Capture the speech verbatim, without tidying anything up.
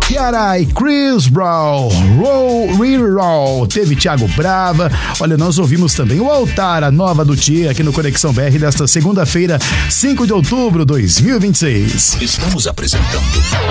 Ciara e Chris Brown, Roll, Reroll, teve Thiago Brava. Olha, nós ouvimos também o Altar, a nova do Tia, aqui no Conexão B R desta segunda-feira, cinco de outubro de dois mil e vinte e seis. Estamos apresentando